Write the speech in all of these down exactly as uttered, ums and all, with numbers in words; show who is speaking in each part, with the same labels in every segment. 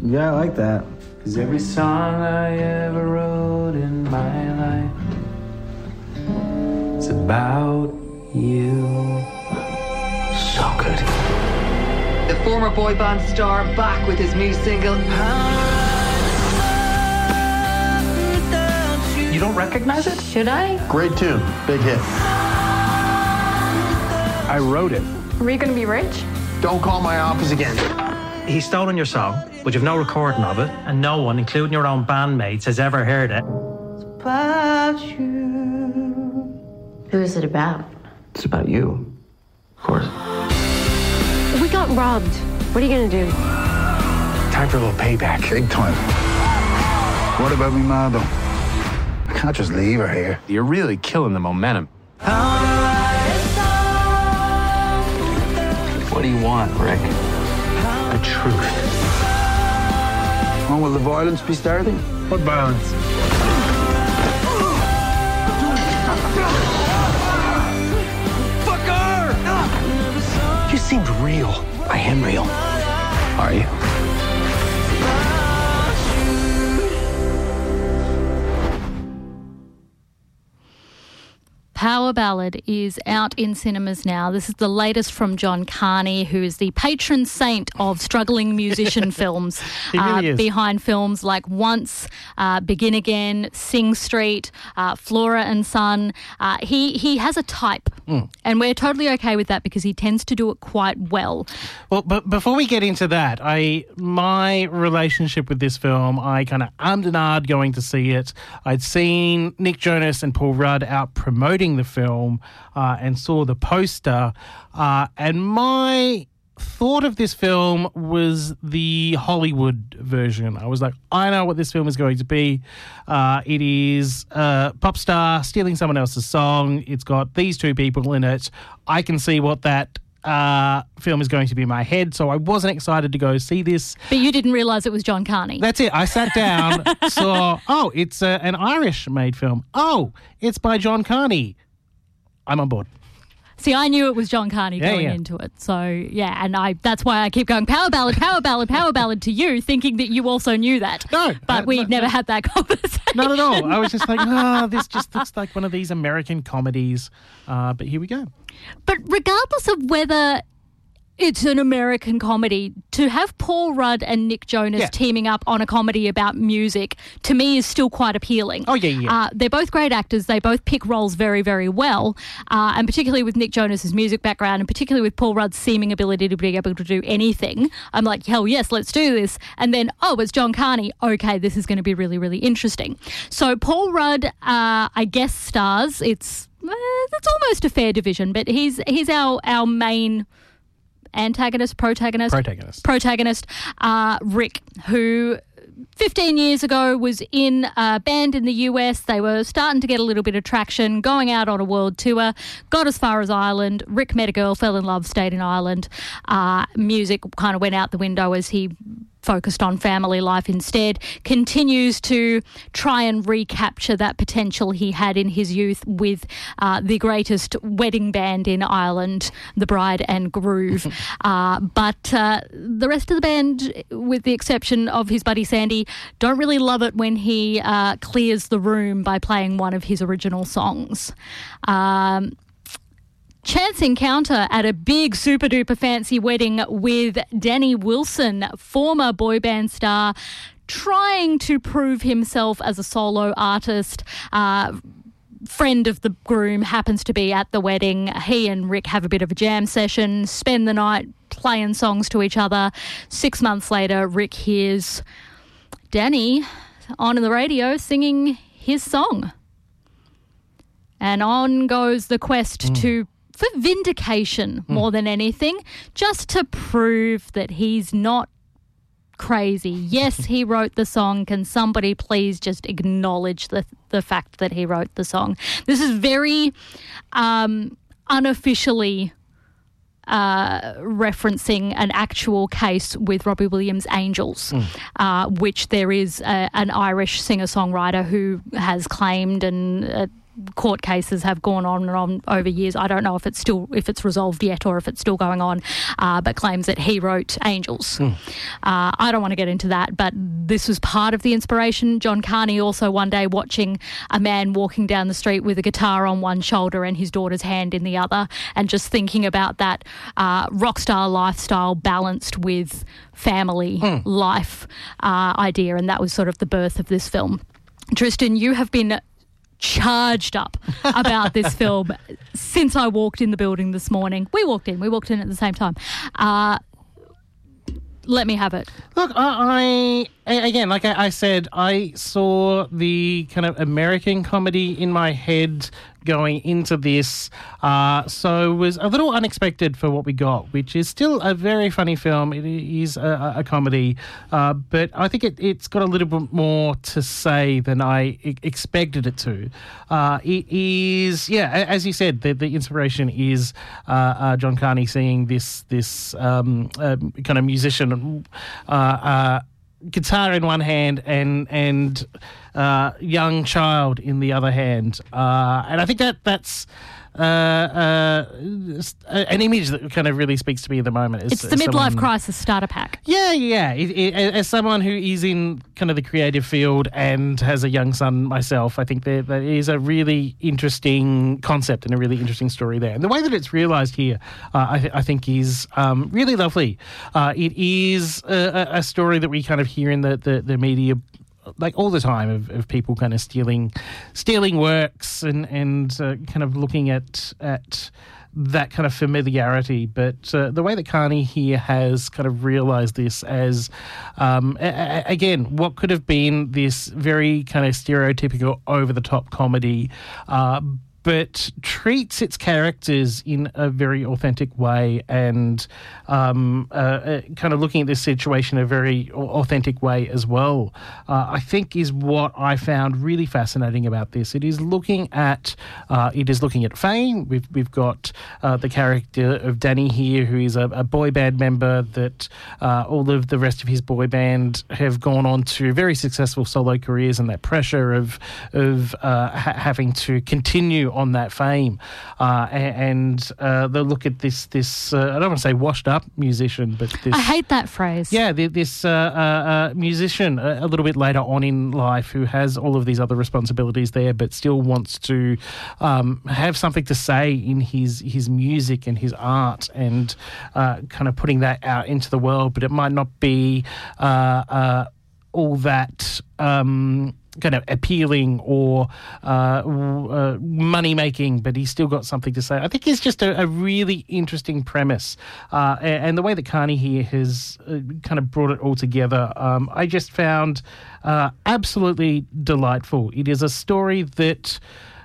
Speaker 1: Yeah, I like that.
Speaker 2: Cause every song I ever wrote in my life, it's about you. So good.
Speaker 3: The former boy band star back with his new single.
Speaker 4: You don't recognize it?
Speaker 5: Should I?
Speaker 6: Great tune. Big hit.
Speaker 4: I wrote it.
Speaker 5: Are you going to be rich?
Speaker 6: Don't call my office again.
Speaker 4: He's stolen your song, but you've no recording of it, and no one, including your own bandmates, has ever heard it.
Speaker 2: It's about you.
Speaker 5: Who is it about?
Speaker 2: It's about you. Of course.
Speaker 7: We got robbed. What are you going to do?
Speaker 4: Time for a little payback.
Speaker 6: Big time. What about me, ma, though? I can't just leave her here.
Speaker 2: You're really killing the momentum. What do you want, Rick? The truth.
Speaker 6: Oh, will the violence be starting?
Speaker 4: What violence? Fucker! You seemed real.
Speaker 2: I am real. Are you?
Speaker 8: Power Ballad is out in cinemas now. This is the latest from John Carney, who is the patron saint of struggling musician films.
Speaker 9: He really
Speaker 8: uh,
Speaker 9: is.
Speaker 8: Behind films like Once, uh, Begin Again, Sing Street, uh, Flora and Son. Uh, he, he has a type,
Speaker 9: Mm.
Speaker 8: and we're totally okay with that because he tends to do it quite well.
Speaker 9: Well, but before we get into that, I my relationship with this film, I kind of ummed and ahed going to see it. I'd seen Nick Jonas and Paul Rudd out promoting the film uh, and saw the poster, uh, and my thought of this film was the Hollywood version. I was like, I know what this film is going to be. Uh, it is a pop star stealing someone else's song. It's got these two people in it. I can see what that uh, film is going to be in my head, so I wasn't excited to go see this.
Speaker 8: But you didn't realise it was John Carney.
Speaker 9: That's it. I sat down, saw, oh, it's uh, an Irish-made film. Oh, it's by John Carney. I'm on board.
Speaker 8: See, I knew it was John Carney
Speaker 9: Yeah,
Speaker 8: going
Speaker 9: yeah.
Speaker 8: into it. So, yeah, and I that's why I keep going power ballad, power ballad, power ballad to you, thinking that you also knew that.
Speaker 9: No.
Speaker 8: But
Speaker 9: uh,
Speaker 8: we've
Speaker 9: no,
Speaker 8: never
Speaker 9: no.
Speaker 8: had that conversation.
Speaker 9: Not at all. I was just like, oh, this just looks like one of these American comedies. Uh, but here we go.
Speaker 8: But regardless of whether it's an American comedy, to have Paul Rudd and Nick Jonas
Speaker 9: Yeah.
Speaker 8: teaming up on a comedy about music, to me, is still quite appealing.
Speaker 9: Oh, yeah, yeah.
Speaker 8: Uh, they're both great actors. They both pick roles very, very well. Uh, and particularly with Nick Jonas's music background and particularly with Paul Rudd's seeming ability to be able to do anything, I'm like, hell yes, let's do this. And then, oh, it's John Carney. Okay, this is going to be really, really interesting. So Paul Rudd, uh, I guess, stars. It's, uh, it's almost a fair division, but he's he's our, our main antagonist, protagonist,
Speaker 9: Protagonist.
Speaker 8: protagonist, uh, Rick, who fifteen years ago was in a band in the U S. They were starting to get a little bit of traction, going out on a world tour, got as far as Ireland. Rick met a girl, fell in love, stayed in Ireland. Uh, music kind of went out the window as he focused on family life instead, continues to try and recapture that potential he had in his youth with uh, the greatest wedding band in Ireland, the Bride and Groove. uh, but uh, the rest of the band, with the exception of his buddy Sandy, don't really love it when he uh, clears the room by playing one of his original songs. Um, Chance encounter at a big super duper fancy wedding with Danny Wilson, former boy band star, trying to prove himself as a solo artist. Uh, friend of the groom happens to be at the wedding. He and Rick have a bit of a jam session, spend the night playing songs to each other. Six months later, Rick hears Danny on the radio singing his song. And on goes the quest mm. to for vindication more mm. than anything, just to prove that he's not crazy. Yes, he wrote the song. Can somebody please just acknowledge the the fact that he wrote the song? This is very um, unofficially uh, referencing an actual case with Robbie Williams' Angels, mm. uh, which there is a, an Irish singer-songwriter who has claimed and uh, court cases have gone on and on over years. I don't know if it's still if it's resolved yet or if it's still going on, uh, but claims that he wrote Angels. Mm. Uh, I don't want to get into that, but this was part of the inspiration. John Carney also one day watching a man walking down the street with a guitar on one shoulder and his daughter's hand in the other, and just thinking about that uh, rock star lifestyle balanced with family mm. life uh, idea, and that was sort of the birth of this film. Tristan, you have been charged up about this film since I walked in the building this morning. We walked in. We walked in at the same time. Uh, let me have it.
Speaker 9: Look, I, I again, like I, I said, I saw the kind of American comedy in my head going into this, uh, so it was a little unexpected for what we got, which is still a very funny film. It is a, a comedy, uh, but I think it, it's got a little bit more to say than I e- expected it to. Uh, it is, yeah, as you said, the, the inspiration is uh, uh, John Carney seeing this this um, uh, kind of musician, uh, uh, guitar in one hand and and uh, young child in the other hand, uh, and I think that that's uh, uh, an image that kind of really speaks to me at the moment. As,
Speaker 8: it's the
Speaker 9: as
Speaker 8: midlife
Speaker 9: someone,
Speaker 8: crisis starter pack.
Speaker 9: Yeah, yeah. It, it, as someone who is in kind of the creative field and has a young son myself, I think that, that is a really interesting concept and a really interesting story there. And the way that it's realised here, uh, I, th- I think, is um, really lovely. Uh, it is a, a story that we kind of hear in the, the, the media like all the time of, of people kind of stealing stealing works and, and uh, kind of looking at at that kind of familiarity. But uh, the way that Carney here has kind of realised this as, um, a- a- again, what could have been this very kind of stereotypical over-the-top comedy, uh, but treats its characters in a very authentic way and um, uh, uh, kind of looking at this situation in a very authentic way as well, uh, I think is what I found really fascinating about this. It is looking at uh, it is looking at fame. We've we've got uh, the character of Danny here, who is a, a boy band member that uh, all of the rest of his boy band have gone on to very successful solo careers, and that pressure of of uh, ha- having to continue on that fame, uh, and uh, they'll look at this this uh, I don't want to say washed up musician, but this
Speaker 8: I hate that phrase.
Speaker 9: yeah this uh, uh, uh, musician a, a little bit later on in life who has all of these other responsibilities there, but still wants to um, have something to say in his his music and his art, and uh, kind of putting that out into the world, but it might not be uh, uh, all that um, kind of appealing or uh, uh, money-making, but he's still got something to say. I think it's just a, a really interesting premise. Uh, and, and the way that Carney here has uh, kind of brought it all together, um, I just found uh, absolutely delightful. It is a story that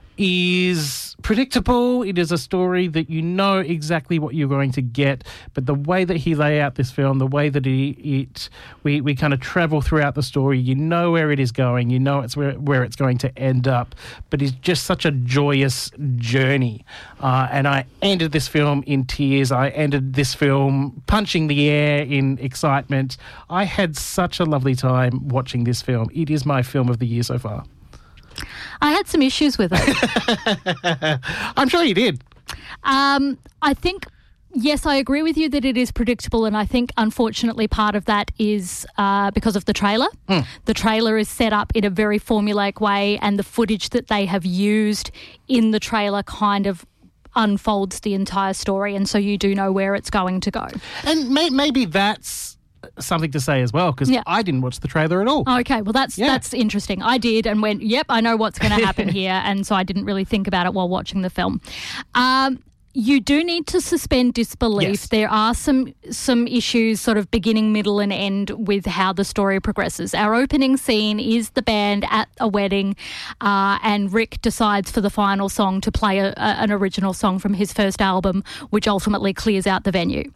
Speaker 9: is predictable. It is a story that you know exactly what you're going to get, but the way that he lay out this film, the way that he, it we, we kind of travel throughout the story, you know where it is going, you know it's where, where it's going to end up, but it's just such a joyous journey. Uh, and I ended this film in tears. I ended this film punching the air in excitement. I had such a lovely time watching this film. It is my film of the year so far.
Speaker 8: I had some issues with it.
Speaker 9: I'm sure you did.
Speaker 8: Um, I think, yes, I agree with you that it is predictable, and I think, unfortunately, part of that is uh, because of the trailer. Mm. The trailer is set up in a very formulaic way, and the footage that they have used in the trailer kind of unfolds the entire story, and so you do know where it's going to go.
Speaker 9: And may- maybe that's something to say as well, because yeah. I didn't watch the trailer at all.
Speaker 8: Okay, well that's yeah. that's interesting. I did and went, yep, I know what's going to happen here, and so I didn't really think about it while watching the film. Um, you do need to suspend disbelief.
Speaker 9: Yes.
Speaker 8: There are some some issues, sort of beginning, middle and end, with how the story progresses. Our opening scene is the band at a wedding, uh, and Rick decides for the final song to play a, a, an original song from his first album, which ultimately clears out the venue.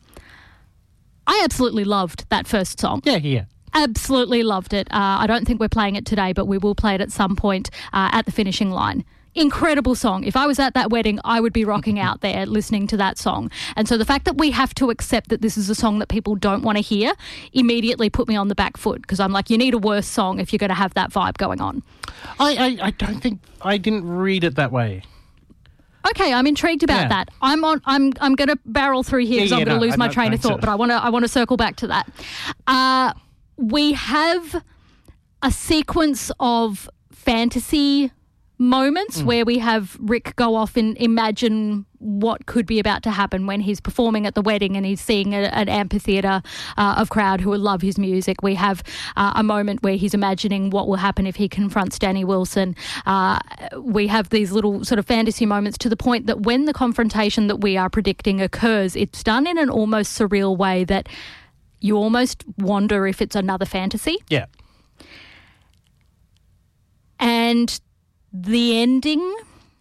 Speaker 8: I absolutely loved that first song.
Speaker 9: Yeah, yeah.
Speaker 8: Absolutely loved it. Uh, I don't think we're playing it today, but we will play it at some point uh, at the finishing line. Incredible song. If I was at that wedding, I would be rocking out there listening to that song. And so the fact that we have to accept that this is a song that people don't want to hear immediately put me on the back foot, because I'm like, you need a worse song if you're going to have that vibe going on.
Speaker 9: I, I, I don't think I didn't read it that way.
Speaker 8: Okay, I'm intrigued about
Speaker 9: Yeah.
Speaker 8: that. I'm on. I'm. I'm going to barrel through here
Speaker 9: Yeah,
Speaker 8: because
Speaker 9: yeah,
Speaker 8: I'm going to
Speaker 9: no,
Speaker 8: lose
Speaker 9: I'm
Speaker 8: my
Speaker 9: not
Speaker 8: train
Speaker 9: going
Speaker 8: of thought.
Speaker 9: to.
Speaker 8: But I want to. I want to circle back to that. Uh, we have a sequence of fantasy moments
Speaker 9: Mm.
Speaker 8: where we have Rick go off and imagine what could be about to happen when he's performing at the wedding and he's seeing a, an amphitheatre uh, of crowd who will love his music. We have uh, a moment where he's imagining what will happen if he confronts Danny Wilson. Uh, we have these little sort of fantasy moments to the point that when the confrontation that we are predicting occurs, it's done in an almost surreal way that you almost wonder if it's another fantasy.
Speaker 9: Yeah.
Speaker 8: And the ending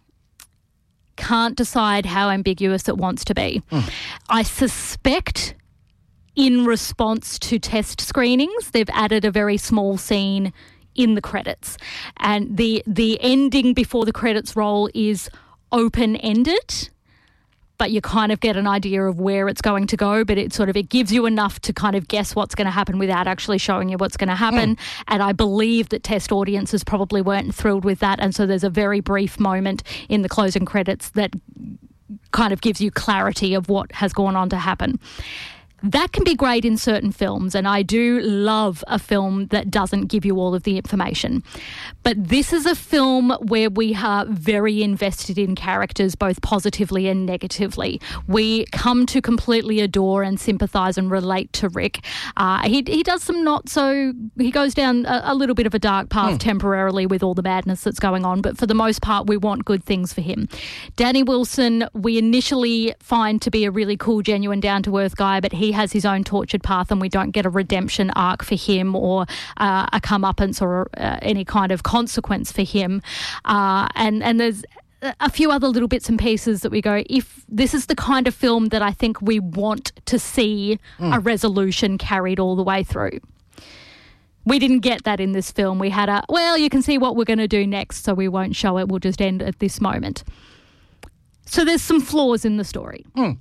Speaker 8: can't decide how ambiguous it wants to be.
Speaker 9: Mm.
Speaker 8: I suspect in response to test screenings, they've added a very small scene in the credits. And the the ending before the credits roll is open-ended, but you kind of get an idea of where it's going to go, but it sort of, it gives you enough to kind of guess what's going to happen without actually showing you what's going to happen. Mm. And I believe that test audiences probably weren't thrilled with that. And so there's a very brief moment in the closing credits that kind of gives you clarity of what has gone on to happen. That can be great in certain films, and I do love a film that doesn't give you all of the information. But this is a film where we are very invested in characters, both positively and negatively. We come to completely adore and sympathise and relate to Rick. Uh, he he does some not so... He goes down a, a little bit of a dark path mm. temporarily with all the madness that's going on, but for the most part, we want good things for him. Danny Wilson, we initially find to be a really cool, genuine, down-to-earth guy, but he has his own tortured path and we don't get a redemption arc for him or uh, a comeuppance or uh, any kind of consequence for him. Uh, and, and there's a few other little bits and pieces that we go, if this is the kind of film that I think we want to see mm. a resolution carried all the way through. We didn't get that in this film. We had a, well, you can see what we're going to do next, so we won't show it. We'll just end at this moment. So there's some flaws in the story.
Speaker 9: Mm.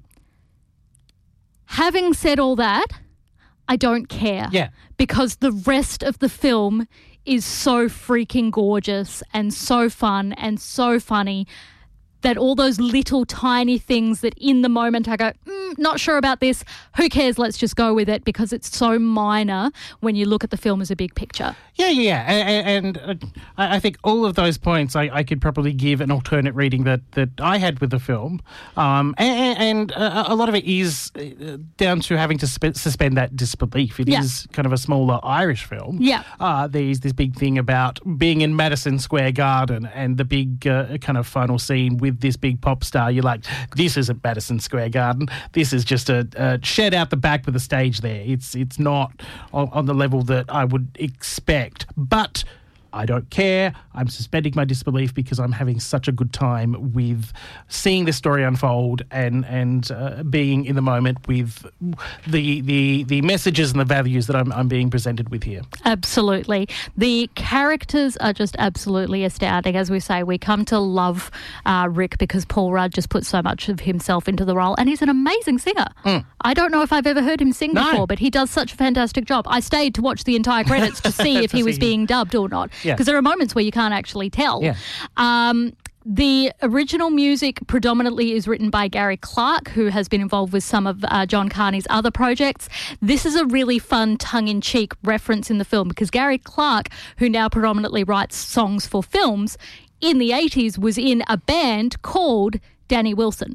Speaker 8: Having said all that, I don't care.
Speaker 9: Yeah.
Speaker 8: Because the rest of the film is so freaking gorgeous and so fun and so funny that all those little tiny things that in the moment I go, mm, not sure about this, who cares, let's just go with it, because it's so minor when you look at the film as a big picture.
Speaker 9: Yeah, yeah, and, and uh, I think all of those points I, I could probably give an alternate reading that, that I had with the film, um, and, and uh, a lot of it is down to having to sp- suspend that disbelief. It
Speaker 8: yeah.
Speaker 9: is kind of a smaller Irish film.
Speaker 8: Yeah.
Speaker 9: Uh, there's this big thing about being in Madison Square Garden and the big uh, kind of final scene with this big pop star. You're like, this isn't Madison Square Garden. This is just a, a shed out the back with a stage there. It's it's not on, on the level that I would expect. But I don't care. I'm suspending my disbelief because I'm having such a good time with seeing this story unfold and and uh, being in the moment with the the the messages and the values that I'm I'm being presented with here.
Speaker 8: Absolutely. The characters are just absolutely astounding. As we say, we come to love uh, Rick because Paul Rudd just puts so much of himself into the role, and he's an amazing singer. Mm. I don't know if I've ever heard him sing
Speaker 9: no.
Speaker 8: before, but he does such a fantastic job. I stayed to watch the entire credits to see if he was being dubbed or not. Because
Speaker 9: yeah.
Speaker 8: there are moments where you can't actually tell.
Speaker 9: Yeah.
Speaker 8: Um, the original music predominantly is written by Gary Clark, who has been involved with some of uh, John Carney's other projects. This is a really fun tongue-in-cheek reference in the film because Gary Clark, who now predominantly writes songs for films, in the eighties was in a band called Danny Wilson.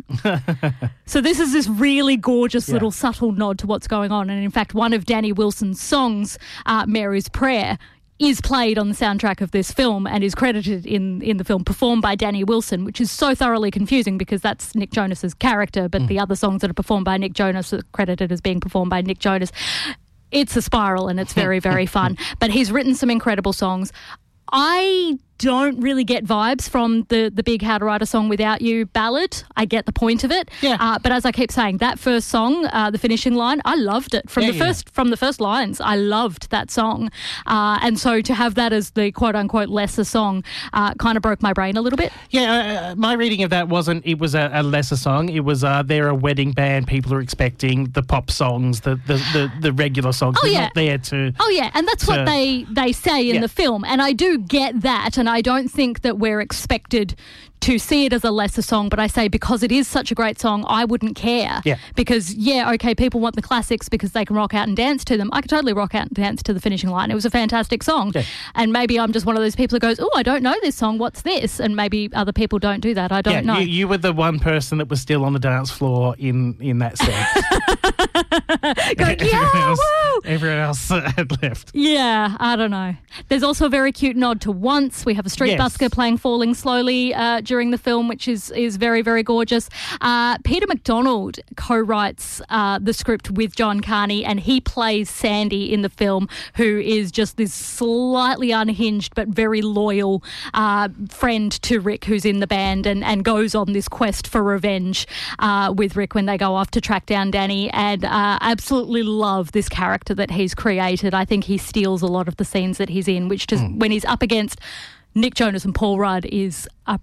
Speaker 8: So this is this really gorgeous
Speaker 9: yeah.
Speaker 8: little subtle nod to what's going on. And in fact, one of Danny Wilson's songs, uh, Mary's Prayer, is played on the soundtrack of this film and is credited in, in the film, performed by Danny Wilson, which is so thoroughly confusing because that's Nick Jonas's character, but mm. the other songs that are performed by Nick Jonas are credited as being performed by Nick Jonas. It's a spiral and it's very, very fun. But he's written some incredible songs. I don't really get vibes from the, the big How to Write a Song Without You ballad. I get the point of it.
Speaker 9: Yeah.
Speaker 8: Uh, but as I keep saying, that first song, uh, the finishing line, I loved it. From
Speaker 9: Yeah,
Speaker 8: the
Speaker 9: yeah.
Speaker 8: first from the first lines, I loved that song. Uh, and so to have that as the quote-unquote lesser song uh, kind of broke my brain a little bit.
Speaker 9: Yeah, uh, my reading of that wasn't it was a, a lesser song. It was uh, they're a wedding band. People are expecting the pop songs, the the, the, the regular songs.
Speaker 8: Oh,
Speaker 9: They're
Speaker 8: yeah.
Speaker 9: not there to...
Speaker 8: Oh, yeah, and that's
Speaker 9: So-
Speaker 8: what they, they say in
Speaker 9: Yeah.
Speaker 8: the film. And I do get that, and I don't think that we're expected to see it as a lesser song, but I say because it is such a great song, I wouldn't care.
Speaker 9: Yeah.
Speaker 8: Because, yeah, okay, people want the classics because they can rock out and dance to them. I could totally rock out and dance to the finishing line. It was a fantastic song.
Speaker 9: Yeah.
Speaker 8: And maybe I'm just one of those people who goes, oh, I don't know this song, what's this? And maybe other people don't do that. I don't
Speaker 9: yeah,
Speaker 8: know.
Speaker 9: You, you were the one person that was still on the dance floor in, in that set.
Speaker 8: Going,
Speaker 9: everyone,
Speaker 8: yeah,
Speaker 9: else,
Speaker 8: woo!
Speaker 9: everyone else had left.
Speaker 8: Yeah, I don't know. There's also a very cute nod to Once. We have a street
Speaker 9: Yes.
Speaker 8: busker playing Falling Slowly uh, during the film, which is is very, very gorgeous. Uh, Peter MacDonald co-writes uh, the script with John Carney, and he plays Sandy in the film, who is just this slightly unhinged but very loyal uh, friend to Rick, who's in the band, and, and goes on this quest for revenge uh, with Rick when they go off to track down Danny, and uh, absolutely love this character that he's created. I think he steals a lot of the scenes that he's in, which just when he's up against Nick Jonas and Paul Rudd is a